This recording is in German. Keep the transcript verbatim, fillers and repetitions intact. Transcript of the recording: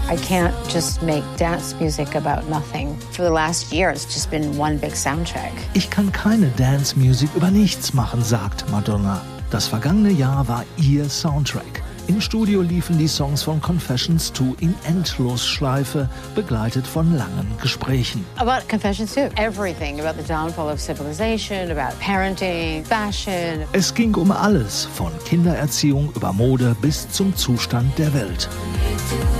I can't just make dance music about nothing. For the last year, it's just been one big soundtrack. Ich kann keine Dance-Musik über nichts machen, sagt Madonna. Das vergangene Jahr war ihr Soundtrack. Im Studio liefen die Songs von Confessions zwei in Endlosschleife, begleitet von langen Gesprächen. About Confessions too. Everything about the downfall of civilization, about parenting, fashion. Es ging um alles, von Kindererziehung über Mode bis zum Zustand der Welt.